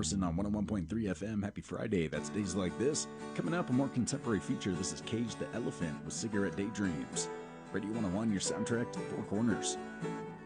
Carson on 101.3 FM. Happy Friday. That's Days Like This. Coming up, a more contemporary feature. This is Cage the Elephant with Cigarette Daydreams. Radio 101, your soundtrack to the Four Corners.